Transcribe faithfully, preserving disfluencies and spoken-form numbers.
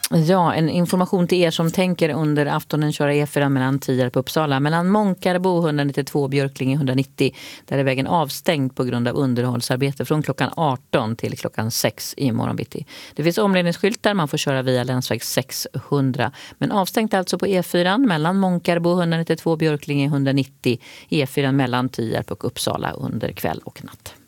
Ja, en information till er som tänker under aftonen köra E fyra mellan Tierp och Uppsala. Mellan Månkarbo etthundranittiotvå och Björklinge etthundranittio. Där är vägen avstängd på grund av underhållsarbete från klockan arton till klockan sex i morgonbitti. Det finns omledningsskyltar, man får köra via länsväg sexhundra. Men avstängt alltså på E fyra mellan Månkarbo etthundranittiotvå och Björklinge etthundranittio. E fyra mellan Tierp och Uppsala under kväll och natt.